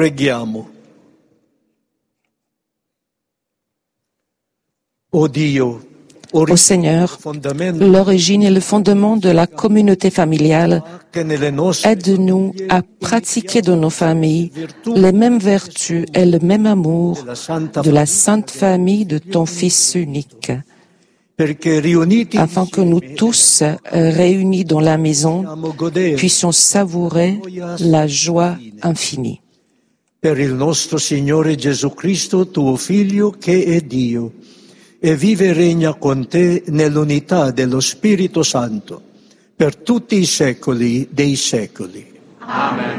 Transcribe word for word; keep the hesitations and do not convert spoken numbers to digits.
Preghiamo. O Dio, Ô Seigneur, l'origine et le fondement de la communauté familiale, aide-nous à pratiquer dans nos familles les mêmes vertus et le même amour de la sainte famille de ton Fils unique, afin que nous tous, réunis dans la maison, puissions savourer la joie infinie. Per il nostro Signore Gesù Cristo, tuo Figlio, che è Dio, e vive e regna con te nell'unità dello Spirito Santo, per tutti i secoli dei secoli. Amen.